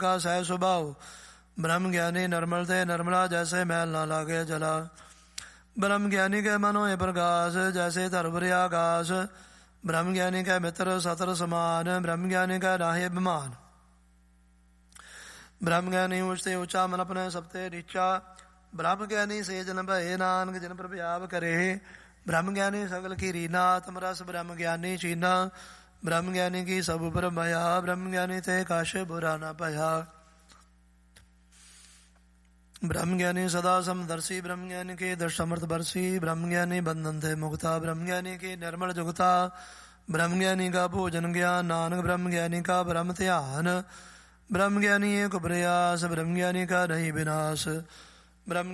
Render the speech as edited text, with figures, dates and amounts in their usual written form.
का सह स्वभाव। ब्रह्म ज्ञानी निर्मल थे निर्मला, जैसे मैल ना लागे जला। ब्रह्म ज्ञानी के मनो है प्रकाश, जैसे तरवर आकाश। ब्रह्म ज्ञानी का मित्र सतर समान, ब्रह्म ज्ञानी का नाहे अभिमान। ब्रह्म ज्ञानी ऊंचते ऊंचा, मन अपने सबते नीचा। ब्रह्म ज्ञानी से जन भय नानक, जिन पर व्याप करे। ब्रह्म ज्ञानी सगल की रीना, तम रस ब्रह्म ज्ञानी चीना। ब्रह्म ज्ञानी की सब पर मया, ब्रह्म ज्ञानी ते काश बुरा न पया। ब्रह्म ज्ञानी सदा समदर्शी, ब्रह्म ज्ञानी के दर्श समर्थ बरसी। ब्रह्म ज्ञानी बंधन थे मुक्ता, ब्रह्म ज्ञानी की निर्मल जुगता। ब्रह्म ज्ञानी का भोजन ज्ञान, नानक ब्रह्म ज्ञानी का ब्रह्म ध्यान। ब्रह्म ज्ञानी एक प्रयास, ब्रह्म ज्ञानी का नहीं विनाश। ब्रह्म